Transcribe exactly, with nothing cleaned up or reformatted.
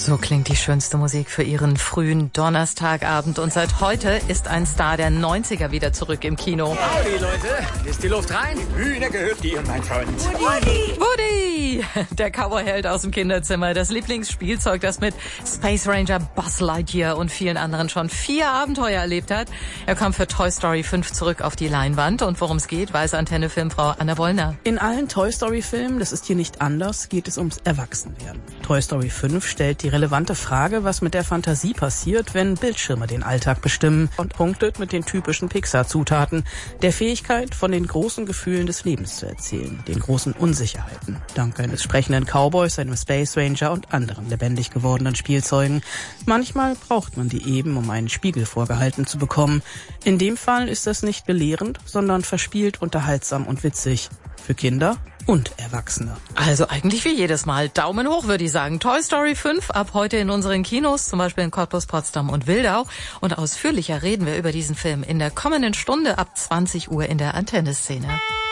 So klingt die schönste Musik für Ihren frühen Donnerstagabend. Und seit heute ist ein Star der neunziger wieder zurück im Kino. Howdy, Leute. Ist die Luft rein? Hühner gehört dir, mein Freund. Woody! Woody! Der Cowboyheld aus dem Kinderzimmer. Das Lieblingsspielzeug, das mit Space Ranger Buzz Lightyear und vielen anderen schon vier Abenteuer erlebt hat. Er kommt für Toy Story fünf zurück auf die Leinwand. Und worum es geht, weiß Antenne-Filmfrau Anna Wollner. In allen Toy Story-Filmen, das ist hier nicht anders, geht es ums Erwachsenwerden. Toy Story fünf stellt die relevante Frage, was mit der Fantasie passiert, wenn Bildschirme den Alltag bestimmen, und punktet mit den typischen Pixar-Zutaten, der Fähigkeit, von den großen Gefühlen des Lebens zu erzählen, den großen Unsicherheiten, dank eines sprechenden Cowboys, einem Space Ranger und anderen lebendig gewordenen Spielzeugen. Manchmal braucht man die eben, um einen Spiegel vorgehalten zu bekommen. In dem Fall ist das nicht belehrend, sondern verspielt, unterhaltsam und witzig. Für Kinder und Erwachsene. Also eigentlich wie jedes Mal. Daumen hoch, würde ich sagen. Toy Story fünf ab heute in unseren Kinos, zum Beispiel in Cottbus, Potsdam und Wildau. Und ausführlicher reden wir über diesen Film in der kommenden Stunde ab zwanzig Uhr in der Antenne-Szene.